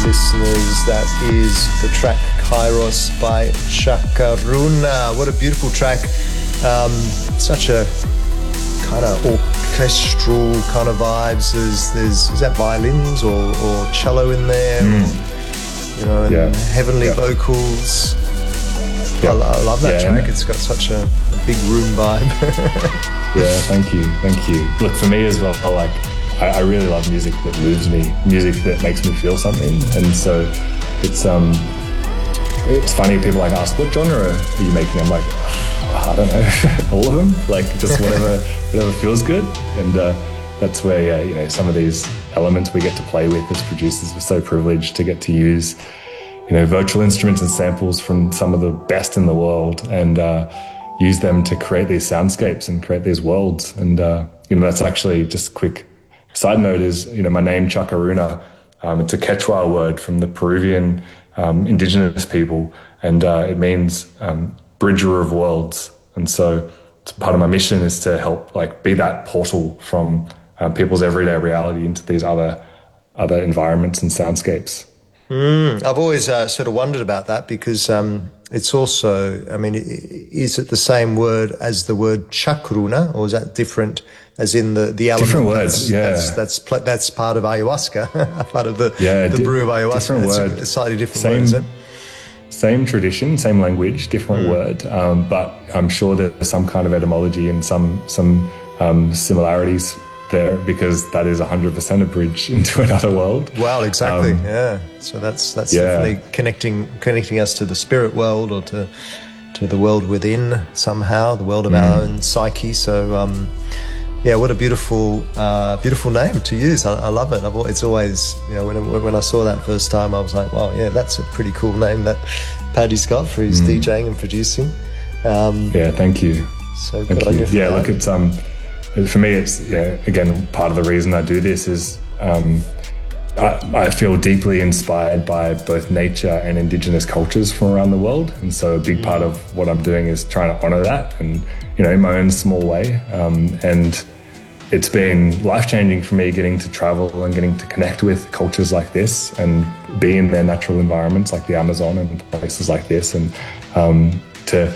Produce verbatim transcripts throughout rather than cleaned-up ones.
listeners. That is the track Kairos by Chakaruna. What a beautiful track. Um, such a kind of orchestral kind of vibes. There's, there's is that violins or, or cello in there? Mm. Or, you know, and yeah. heavenly yeah. vocals. Yeah. I, I love that yeah, track. It's got such a, a big room vibe. Yeah, thank you, thank you. Look, for me as well, I like I, I really love music that moves me, music that makes me feel something, and so it's um it's funny. People like ask, "What genre are you making?" I'm like, I don't know, all of them. Like just whatever whatever feels good, and uh, that's where yeah, you know, some of these elements we get to play with as producers. We're so privileged to get to use, you know, virtual instruments and samples from some of the best in the world, and uh, use them to create these soundscapes and create these worlds. And uh, you know, that's actually just a quick side note is, you know, my name Chakaruna. Um, it's a Quechua word from the Peruvian um, indigenous people, and uh, it means um, bridger of worlds. And so, it's part of my mission is to help, like, be that portal from um, people's everyday reality into these other other environments and soundscapes. Mm, I've always uh, sort of wondered about that because um, it's also, I mean, is it the same word as the word chakruna, or is that different as in the, the element? Different words, that's, yeah. That's, that's, pl- that's part of ayahuasca, part of the, yeah, the di- brew of ayahuasca. Different it's word. a, a slightly different same, word, is it? Same tradition, same language, different Mm. word, um, but I'm sure there's some kind of etymology and some, some um, similarities there, because that is one hundred percent a bridge into another world. Well, exactly, um, yeah. So that's that's yeah. definitely connecting connecting us to the spirit world, or to to the world within somehow, the world of mm. our own psyche. So, um, yeah, what a beautiful uh, beautiful name to use. I, I love it. I've, it's always, you know, when when I saw that first time, I was like, wow, yeah, that's a pretty cool name that Paddy's got for his mm. DJing and producing. Um, yeah, thank you. So thank good you. on you. Yeah, look, it's um. For me, it's, yeah, again, part of the reason I do this is um, I, I feel deeply inspired by both nature and Indigenous cultures from around the world. And so a big part of what I'm doing is trying to honour that, and, you know, in my own small way. Um, and it's been life-changing for me getting to travel and getting to connect with cultures like this and be in their natural environments like the Amazon and places like this, and um, to...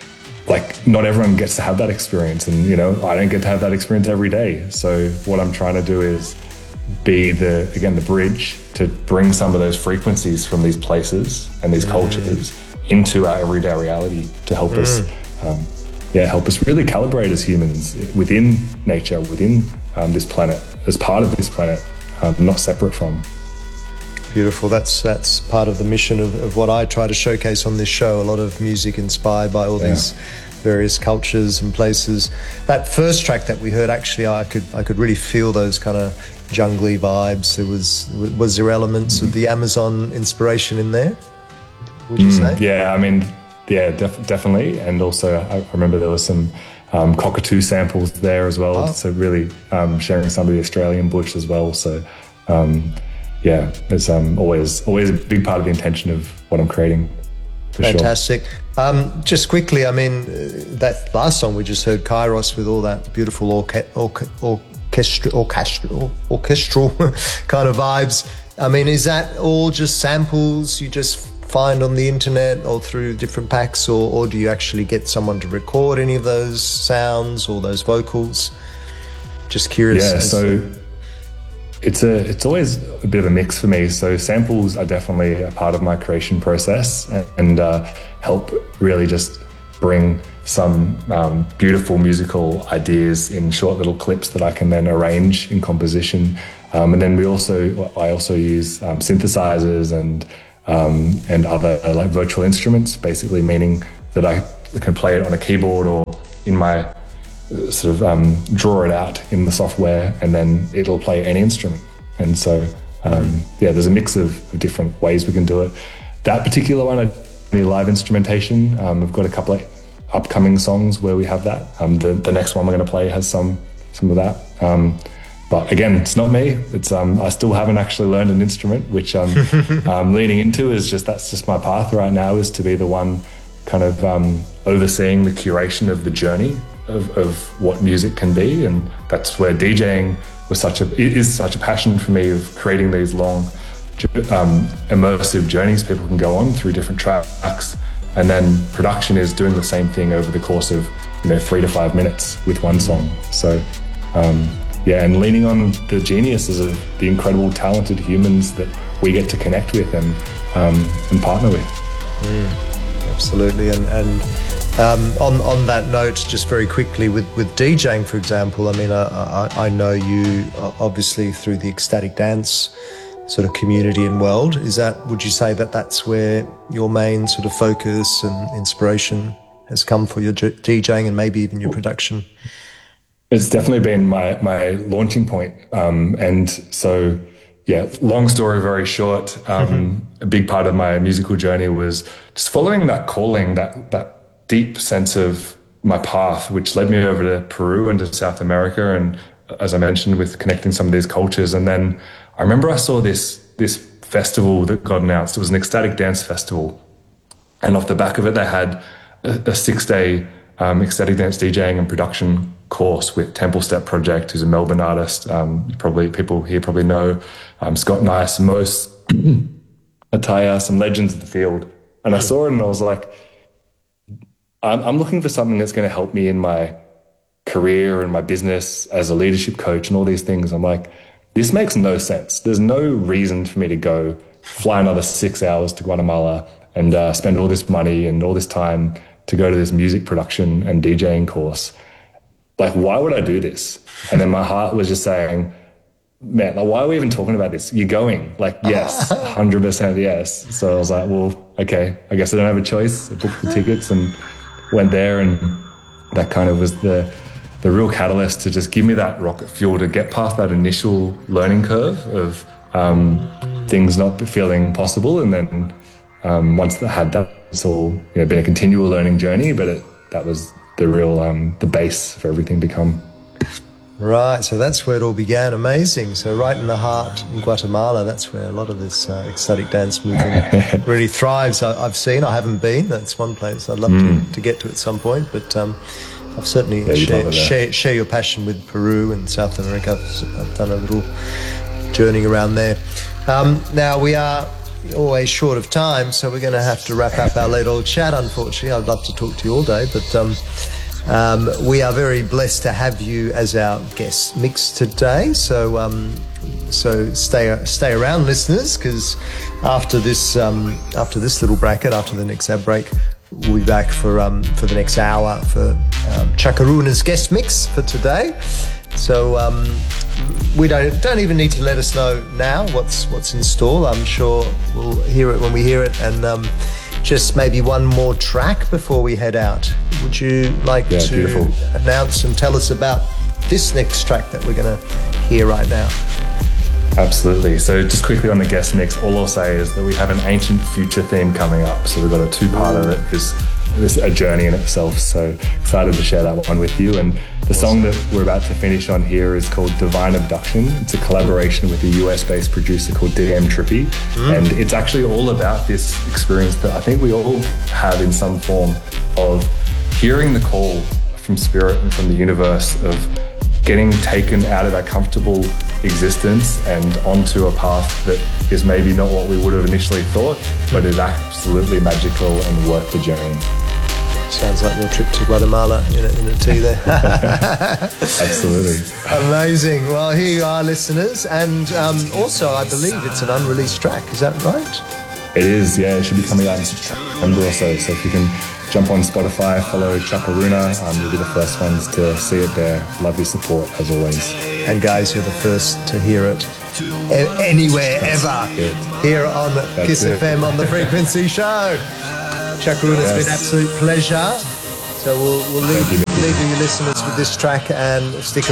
like, not everyone gets to have that experience, and, you know, I don't get to have that experience every day. So what I'm trying to do is be the, again, the bridge to bring some of those frequencies from these places and these mm. cultures into our everyday reality to help mm. us, um, yeah, help us really calibrate as humans within nature, within um, this planet, as part of this planet, um, not separate from. Beautiful. That's that's part of the mission of, of what I try to showcase on this show. A lot of music inspired by all yeah. these various cultures and places. That first track that we heard, actually, I could I could really feel those kind of jungly vibes. There was was there elements mm-hmm. of the Amazon inspiration in there, would you mm, say? Yeah, I mean, yeah, def- definitely. And also, I remember there was some um, cockatoo samples there as well. Oh. So really um, sharing some of the Australian bush as well. So. Um, Yeah, it's um, always always a big part of the intention of what I'm creating. For Fantastic. Sure. Um, just quickly, I mean, uh, that last song we just heard, Kairos, with all that beautiful orche- orche- orchestra- orchestral, orchestral kind of vibes. I mean, is that all just samples you just find on the internet or through different packs, or, or do you actually get someone to record any of those sounds or those vocals? Just curious. Yeah, so... It's a. It's always a bit of a mix for me. So samples are definitely a part of my creation process, and, and uh, help really just bring some um, beautiful musical ideas in short little clips that I can then arrange in composition. Um, and then we also, I also use um, synthesizers and um, and other uh, like virtual instruments, basically meaning that I can play it on a keyboard or in my sort of um, draw it out in the software, and then it'll play any instrument. And so, um, yeah, there's a mix of, of different ways we can do it. That particular one, I do live instrumentation. Um, we've got a couple of upcoming songs where we have that. Um, the, the next one we're going to play has some some of that. Um, but again, it's not me. It's um, I still haven't actually learned an instrument, which I'm um, leaning into. Is just that's just my path right now, is to be the one kind of um, overseeing the curation of the journey Of, of what music can be. And that's where DJing was such a is such a passion for me, of creating these long um, immersive journeys people can go on through different tracks. And then production is doing the same thing over the course of, you know, three to five minutes with one song. So, um, yeah, and leaning on the geniuses of the incredible, talented humans that we get to connect with and um, and partner with. Mm, absolutely. And, and um, on on that note, just very quickly with, with DJing, for example, I mean, I, I, I know you obviously through the ecstatic dance sort of community and world. Is that, would you say that that's where your main sort of focus and inspiration has come for your DJing and maybe even your production? It's definitely been my my launching point. Um, and so, yeah, long story very short, um, mm-hmm. a big part of my musical journey was just following that calling, that that deep sense of my path, which led me over to Peru and to South America. And as I mentioned, with connecting some of these cultures. And then I remember I saw this this festival that got announced. It was an ecstatic dance festival. And off the back of it, they had a, a six-day um, ecstatic dance DJing and production course with Temple Step Project, who's a Melbourne artist. Um, probably people here probably know um, Scott Nice, Mos, Ataya, some legends of the field. And I saw it and I was like, I'm, I'm looking for something that's going to help me in my career and my business as a leadership coach and all these things. I'm like, this makes no sense. There's no reason for me to go fly another six hours to Guatemala and uh, spend all this money and all this time to go to this music production and DJing course. Like, why would I do this? And then my heart was just saying, man, like, why are we even talking about this? You're going. Like, yes, one hundred percent yes. So I was like, well, okay, I guess I don't have a choice. I booked the tickets and went there, and that kind of was the the real catalyst to just give me that rocket fuel to get past that initial learning curve of um, things not feeling possible. And then um, once I had that, it's all, you know, been a continual learning journey, but it, that was the real, um, the base for everything to come. Right, so that's where it all began. Amazing. So right in the heart in Guatemala, that's where a lot of this uh, ecstatic dance movement really thrives. I, I've seen, I haven't been. That's one place I'd love mm. to, to get to at some point, but um, I've certainly yeah, share, share, share your passion with Peru and South America. I've, I've done a little journeying around there. Um, now, we are always short of time, so we're going to have to wrap up our late old chat, unfortunately. I'd love to talk to you all day, but um, um, we are very blessed to have you as our guest mix today. So um, so stay stay around, listeners, because after this um, after this little bracket, after the next ad break, we'll be back for um, for the next hour for um, Chakaruna's guest mix for today. So um, we don't don't even need to let us know now what's what's in store. I'm sure we'll hear it when we hear it. And um, just maybe one more track before we head out. Would you like yeah, to beautiful. announce and tell us about this next track that we're going to hear right now? Absolutely. So just quickly on the guest mix, all I'll say is that we have an ancient future theme coming up. So we've got a two-parter that is, is a journey in itself. So excited to share that one with you. And the song that we're about to finish on here is called Divine Abduction. It's a collaboration with a U S-based producer called D M Trippy. Mm. And it's actually all about this experience that I think we all have in some form of hearing the call from spirit and from the universe of getting taken out of our comfortable existence and onto a path that is maybe not what we would have initially thought, but is absolutely magical and worth the journey. Sounds like your trip to Guatemala in a, in a tea there. Absolutely. Amazing. Well, here you are, listeners. And um, also, I believe it's an unreleased track. Is that right? It is, yeah. It should be coming out in September or so. So if you can jump on Spotify, follow Chakaruna, um, you'll be the first ones to see it there. Lovely support, as always. And guys, you're the first to hear it a- anywhere, That's ever. Good. Here on That's Kiss it. F M on The Frequency Show. Chakaruna, it's yes. been an absolute pleasure. So we'll, we'll leave, leave you listeners with this track and stick